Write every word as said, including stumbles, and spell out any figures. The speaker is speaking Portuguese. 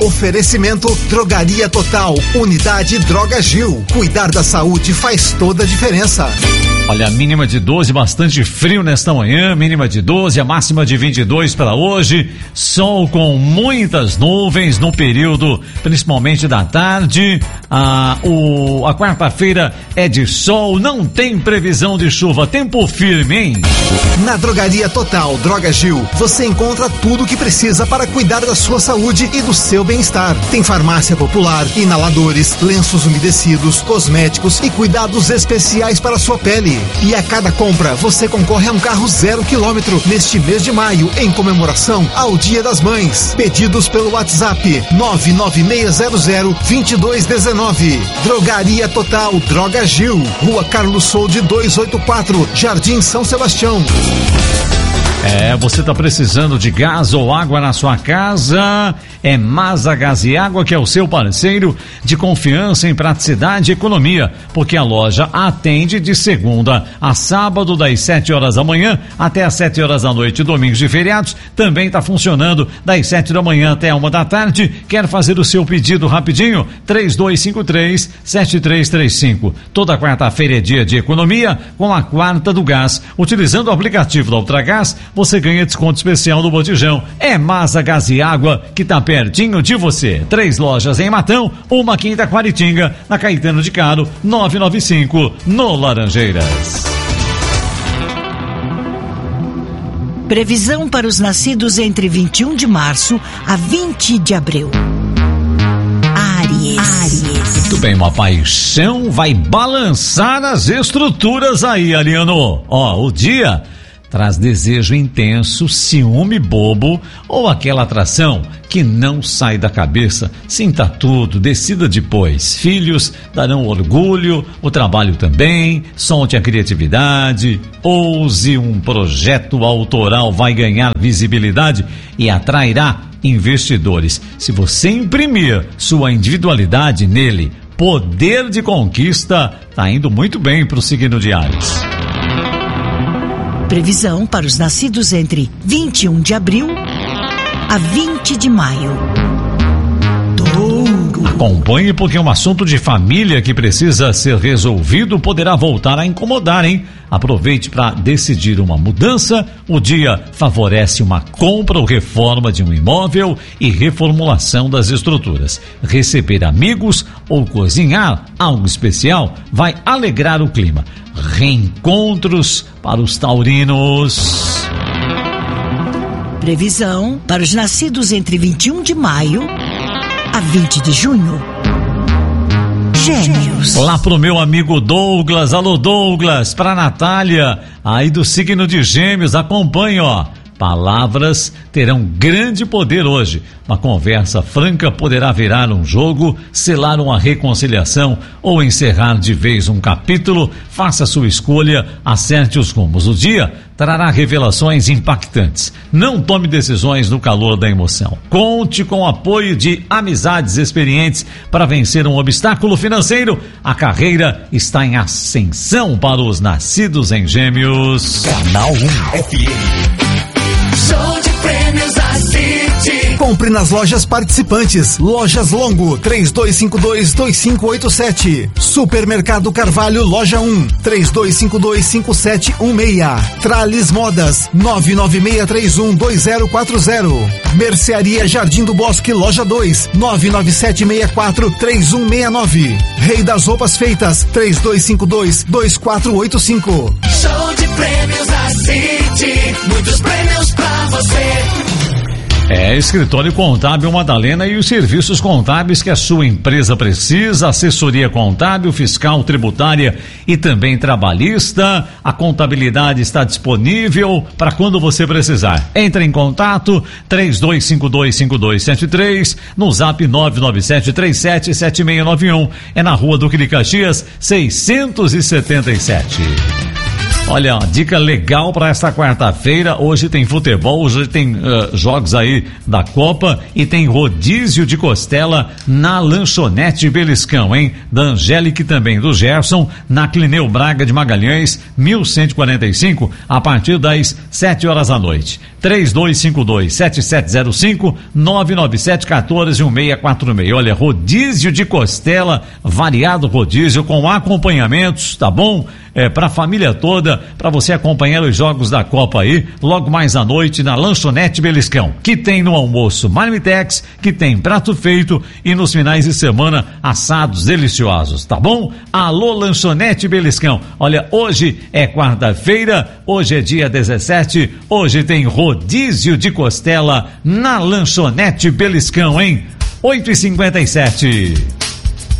Oferecimento Drogaria Total, Unidade Droga Gil. Cuidar da saúde faz toda a diferença. Olha, a mínima de doze, bastante frio nesta manhã, mínima de doze, a máxima de vinte e dois para hoje, sol com muitas nuvens no período, principalmente da tarde, a, o, a quarta-feira é de sol, não tem previsão de chuva, tempo firme, hein? Na Drogaria Total Droga Gil, você encontra tudo o que precisa para cuidar da sua saúde e do seu bem-estar. Tem farmácia popular, inaladores, lenços umedecidos, cosméticos e cuidados especiais para a sua pele. E a cada compra, você concorre a um carro zero quilômetro neste mês de maio, em comemoração ao Dia das Mães. Pedidos pelo WhatsApp nove nove seis zero zero, dois dois um nove. Drogaria Total Droga Gil, Rua Carlos Solde duzentos e oitenta e quatro, Jardim São Sebastião. É, você está precisando de gás ou água na sua casa? É Masa Gás e Água que é o seu parceiro de confiança em praticidade e economia, porque a loja atende de segunda a sábado das sete horas da manhã até as sete horas da noite, domingos e feriados também está funcionando das sete da manhã até uma da tarde. Quer fazer o seu pedido rapidinho? três dois cinco três, sete três três cinco. Toda quarta-feira é dia de economia com a quarta do gás. Utilizando o aplicativo da Ultragás, você ganha desconto especial no botijão. É Masa Gás e Água que tá pertinho de você. Três lojas em Matão, uma aqui em Taquaritinga, na Caetano de Caro, novecentos e noventa e cinco, no Laranjeiras. Previsão para os nascidos entre vinte e um de março a vinte de abril. Áries. Áries. Muito bem, uma paixão vai balançar as estruturas aí, Ariano. Ó, o dia traz desejo intenso, ciúme bobo ou aquela atração que não sai da cabeça. Sinta tudo, decida depois. Filhos darão orgulho, o trabalho também, solte a criatividade, ouse um projeto autoral, vai ganhar visibilidade e atrairá investidores. Se você imprimir sua individualidade nele, poder de conquista, tá indo muito bem pro signo de Áries. Previsão para os nascidos entre vinte e um de abril a vinte de maio. Touro. Acompanhe, porque um assunto de família que precisa ser resolvido poderá voltar a incomodar, hein? Aproveite para decidir uma mudança. O dia favorece uma compra ou reforma de um imóvel e reformulação das estruturas. Receber amigos ou cozinhar algo especial vai alegrar o clima. Reencontros para os taurinos. Previsão para os nascidos entre vinte e um de maio a vinte de junho. Gêmeos. Olá pro meu amigo Douglas. Alô, Douglas. Pra Natália, aí do signo de Gêmeos. Acompanhe, ó. Palavras terão grande poder hoje. Uma conversa franca poderá virar um jogo, selar uma reconciliação ou encerrar de vez um capítulo. Faça sua escolha, acerte os rumos. O dia trará revelações impactantes. Não tome decisões no calor da emoção. Conte com o apoio de amizades experientes para vencer um obstáculo financeiro. A carreira está em ascensão para os nascidos em Gêmeos. Canal um F M. Show de prêmios a City. Compre nas lojas participantes. Lojas Longo, três dois cinco dois, dois cinco oito sete. Supermercado Carvalho, loja um, três dois cinco dois, cinco sete um seis. Trales Modas, nove nove seis três um, dois zero quatro zero. Mercearia Jardim do Bosque, loja dois, nove nove sete seis quatro, três um seis nove. Rei das Roupas Feitas, três dois cinco dois, dois quatro oito cinco. Show de prêmios a City. Muitos prêmios pra você. É, Escritório Contábil Madalena e os serviços contábeis que a sua empresa precisa, assessoria contábil, fiscal, tributária e também trabalhista. A contabilidade está disponível para quando você precisar. Entre em contato três dois cinco dois, cinco dois sete três, no zap nove nove sete três sete sete seis nove um. É na Rua Duque de Caxias, seiscentos e setenta e sete. Olha, dica legal para esta quarta-feira. Hoje tem futebol, hoje tem uh, jogos aí da Copa e tem rodízio de costela na Lanchonete Beliscão, hein? Da Angélica e também do Gerson, na Clineu Braga de Magalhães, mil cento e quarenta e cinco, a partir das sete horas da noite. três dois cinco dois, sete sete zero cinco, nove nove sete, um quatro um seis quatro seis. Olha, rodízio de costela, variado rodízio com acompanhamentos, tá bom? É, pra família toda, para você acompanhar os jogos da Copa aí, logo mais à noite na Lanchonete Beliscão, que tem no almoço marmitex, que tem prato feito e nos finais de semana assados deliciosos, tá bom? Alô Lanchonete Beliscão, olha, hoje é quarta-feira, hoje é dia dezessete, hoje tem rodízio de costela na Lanchonete Beliscão, hein? oito e cinquenta e sete.